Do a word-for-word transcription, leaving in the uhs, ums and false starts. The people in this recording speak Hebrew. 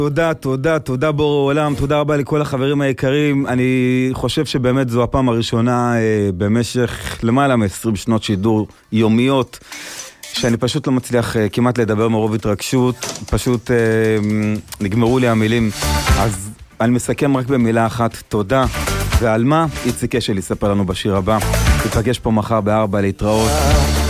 תודה, תודה, תודה בורא עולם, תודה רבה לכל החברים היקרים. אני חושב שבאמת זו הפעם הראשונה אה, במשך למעלה מ-עשרים שנות שידור יומיות, שאני פשוט לא מצליח אה, כמעט לדבר מרוב התרגשות, פשוט אה, נגמרו לי המילים. אז אני מסכם רק במילה אחת, תודה. ועל מה? איציק אשל יספר לנו בשיר הבא. תפגש פה מחר בארבע להתראות.